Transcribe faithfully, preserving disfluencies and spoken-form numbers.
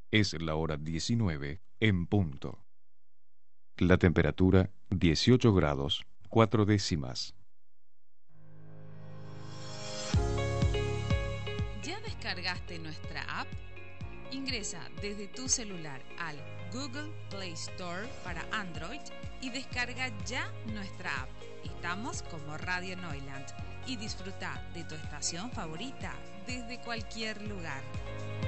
Es la hora diecinueve en punto. La temperatura dieciocho grados, cuatro décimas. ¿Ya descargaste nuestra app? Ingresa desde tu celular al Google Play Store para Android y descarga ya nuestra app. Estamos como Radio Neuland y disfruta de tu estación favorita desde cualquier lugar.